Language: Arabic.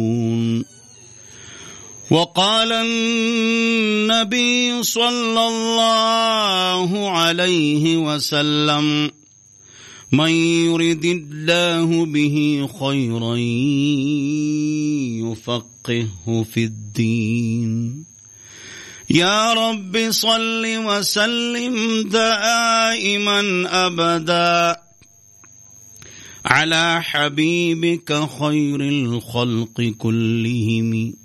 وقال النبي صلى الله عليه وسلم: من يرد الله به خيرا يفقهه في الدين. يا رب صل وسلم دائما أبدا على حبيبك خير الخلق كلهم